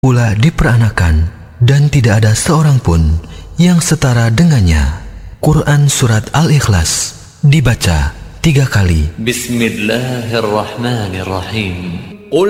pula diperanakan, dan tidak ada seorang pun yang setara dengannya. Quran Surat Al-Ikhlas dibaca 3 kali. Bismillahirrahmanirrahim.